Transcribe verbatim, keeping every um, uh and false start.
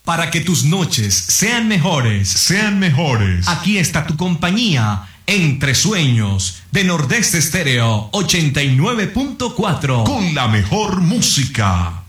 Para que tus noches sean mejores, sean mejores. Aquí está tu compañía, Entre Sueños, de Nordeste Estéreo ochenta y nueve punto cuatro. Con la mejor música.